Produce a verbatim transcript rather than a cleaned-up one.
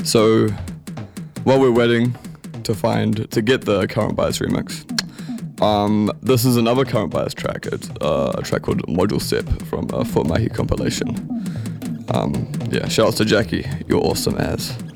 So while we're waiting to find to get the Current Bias remix, um, this is another Current Bias track. It's uh, a track called Module Step from a Foot Mahi compilation. Um, yeah, shout out to Jackie, you're awesome as.